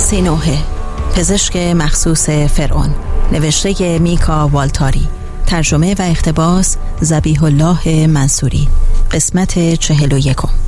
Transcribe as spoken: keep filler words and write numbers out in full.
سینوحه، پزشک مخصوص فرعون، نوشته میکا والتاری، ترجمه و اقتباس ذبیح الله منصوری، قسمت چهل و یکم.